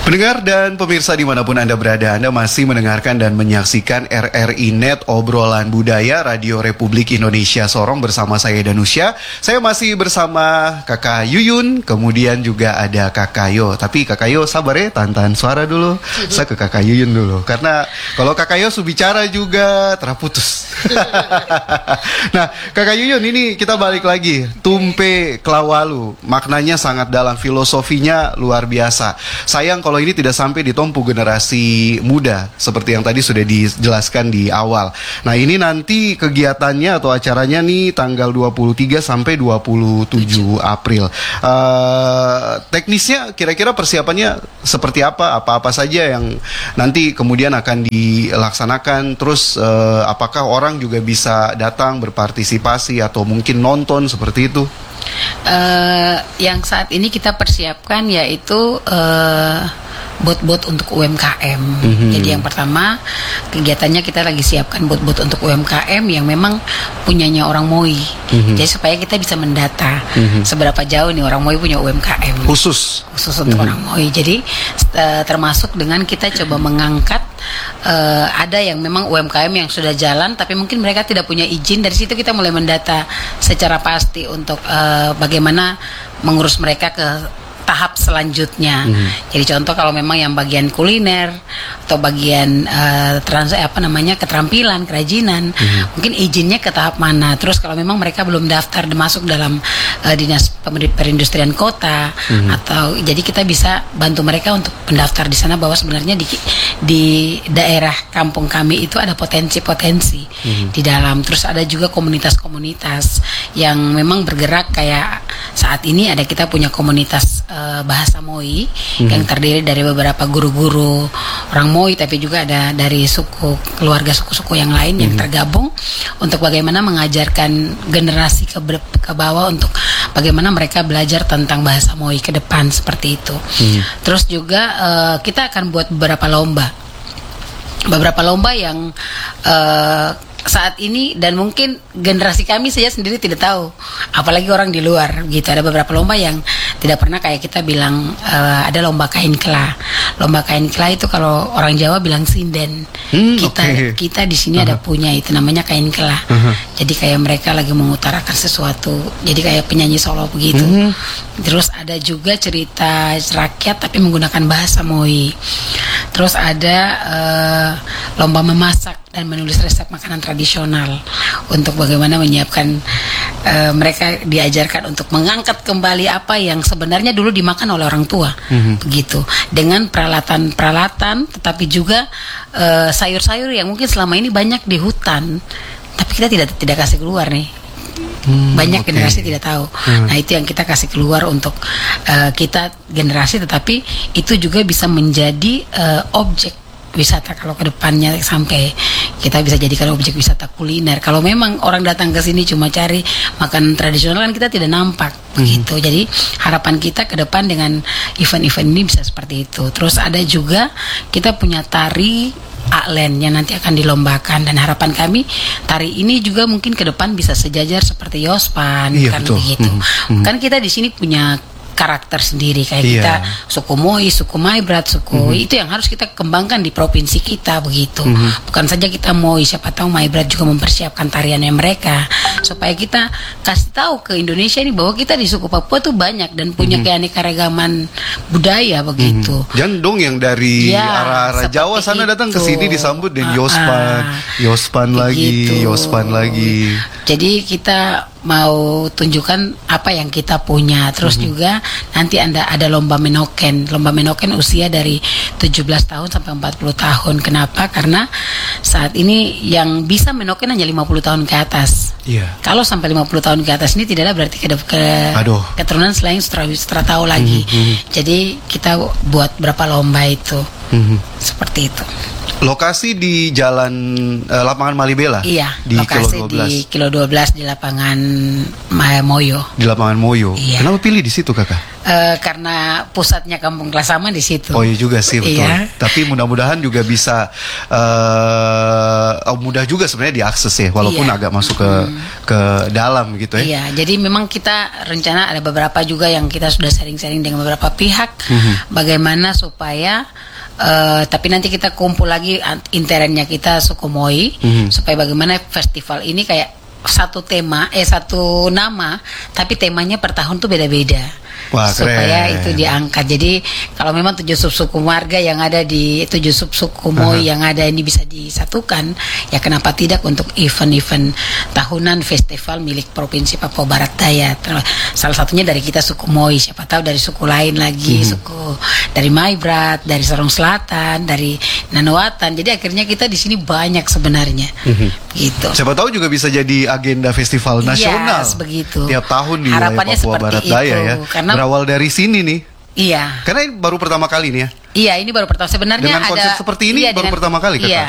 Pendengar dan pemirsa dimanapun Anda berada, Anda masih mendengarkan dan menyaksikan RRI Net, obrolan budaya Radio Republik Indonesia Sorong bersama saya Danusya. Saya masih bersama Kakak Yuyun, kemudian juga ada Kakak Yo. Tapi Kakak Yo sabar ya, tahan suara dulu. Saya ke Kakak Yuyun dulu, karena kalau Kakak Yo bicara juga terputus. Nah, Kakak Yuyun, ini kita balik lagi. Tumpe Klawalu, maknanya sangat dalam, filosofinya luar biasa. Sayang kalau ini tidak sampai ditompu generasi muda seperti yang tadi sudah dijelaskan di awal. Nah, ini nanti kegiatannya atau acaranya nih tanggal 23 sampai 27 April. Teknisnya kira-kira persiapannya seperti apa? Apa-apa saja yang nanti kemudian akan dilaksanakan? Terus apakah orang juga bisa datang berpartisipasi atau mungkin nonton seperti itu? Yang saat ini kita persiapkan yaitu bot-bot untuk UMKM. Jadi yang pertama kegiatannya kita lagi siapkan bot-bot untuk UMKM yang memang punyanya orang MOI. Jadi supaya kita bisa mendata seberapa jauh nih orang MOI punya UMKM khusus untuk orang MOI. Jadi termasuk dengan kita coba mengangkat ada yang memang UMKM yang sudah jalan tapi mungkin mereka tidak punya izin. Dari situ kita mulai mendata secara pasti untuk bagaimana mengurus mereka ke tahap selanjutnya. Jadi contoh kalau memang yang bagian kuliner atau bagian keterampilan, kerajinan, mungkin izinnya ke tahap mana. Terus kalau memang mereka belum daftar masuk dalam dinas perindustrian kota atau jadi kita bisa bantu mereka untuk mendaftar di sana bahwa sebenarnya di daerah kampung kami itu ada potensi-potensi di dalam. Terus ada juga komunitas-komunitas yang memang bergerak kayak saat ini ada kita punya komunitas bahasa MOI yang terdiri dari beberapa guru-guru orang MOI tapi juga ada dari keluarga suku-suku yang lain yang tergabung untuk bagaimana mengajarkan generasi ke bawah untuk bagaimana mereka belajar tentang bahasa MOI ke depan seperti itu. Terus juga kita akan buat beberapa lomba yang saat ini dan mungkin generasi kami saja sendiri tidak tahu, apalagi orang di luar gitu. Ada beberapa lomba yang tidak pernah kayak kita bilang, ada lomba kain kela. Lomba kain kela itu kalau orang Jawa bilang sinden. Kita di sini ada punya itu namanya kain kela. Jadi kayak mereka lagi mengutarakan sesuatu. Jadi kayak penyanyi solo begitu. Terus ada juga cerita rakyat tapi menggunakan bahasa MOI. Terus ada lomba memasak dan menulis resep makanan tradisional untuk bagaimana menyiapkan mereka diajarkan untuk mengangkat kembali apa yang sebenarnya dulu dimakan oleh orang tua, begitu, dengan peralatan tetapi juga sayur-sayur yang mungkin selama ini banyak di hutan tapi kita tidak kasih keluar nih. Banyak generasi tidak tahu. Nah itu yang kita kasih keluar untuk kita generasi, tetapi itu juga bisa menjadi objek wisata kalau ke depannya sampai kita bisa jadikan objek wisata kuliner. Kalau memang orang datang ke sini cuma cari makanan tradisional kan kita tidak nampak begitu. Jadi harapan kita ke depan dengan event-event ini bisa seperti itu. Terus ada juga kita punya tari Aklen yang nanti akan dilombakan dan harapan kami tari ini juga mungkin ke depan bisa sejajar seperti Yospan, kan betul. Begitu. Kan kita di sini punya karakter sendiri kayak kita suku MOI, suku Maibrat, suku itu yang harus kita kembangkan di provinsi kita begitu. Bukan saja kita MOI, siapa tahu Maibrat juga mempersiapkan tariannya mereka supaya kita kasih tahu ke Indonesia ini bahwa kita di suku Papua tuh banyak dan punya keanekaragaman budaya begitu. Jangan dong yang dari arah-arah Jawa sana datang ke sini disambut dengan Yospan lagi. Jadi kita mau tunjukkan apa yang kita punya. Terus juga nanti ada lomba menoken. Lomba menoken usia dari 17 tahun sampai 40 tahun. Kenapa? Karena saat ini yang bisa menoken hanya 50 tahun ke atas. Kalau sampai 50 tahun ke atas ini tidak ada berarti keturunan selain Stratau lagi. Jadi kita buat berapa lomba itu. Seperti itu. Lokasi di jalan lapangan Malibela. Iya, di lokasi kilo 12 di lapangan Moyo. Di lapangan Moyo. Iya. Kenapa pilih di situ, Kakak? karena pusatnya Kampung Klasama di situ. Oh iya juga sih, betul. Iya. Tapi mudah-mudahan juga bisa mudah juga sebenarnya diakses ya, walaupun Iya. agak masuk ke dalam gitu ya. Iya, jadi memang kita rencana ada beberapa juga yang kita sudah sharing-sharing dengan beberapa pihak, bagaimana supaya tapi nanti kita kumpul lagi internnya kita Sukhumoi, supaya bagaimana festival ini kayak satu tema, satu nama, tapi temanya per tahun tuh beda-beda. Wah, Supaya keren. itu diangkat. Jadi kalau memang 7 sub-suku marga yang ada di 7 sub-suku Moi yang ada ini bisa disatukan, ya kenapa tidak untuk event-event tahunan festival milik Provinsi Papua Barat Daya. Salah satunya dari kita suku Moi, siapa tahu dari suku lain lagi, suku dari Maibrat, dari Sorong Selatan, dari Nanawatan. Jadi akhirnya kita di sini banyak sebenarnya. Gitu. Siapa tahu juga bisa jadi agenda festival nasional. Yes, begitu. Tiap tahun di Harapannya wilayah Papua seperti Barat Daya itu, ya. karena- Berawal dari sini nih. Iya. Karena ini baru pertama kali nih ya. Iya, ini baru pertama sebenarnya Dengan ada. konsep seperti ini baru pertama kali, Kakak? Iya,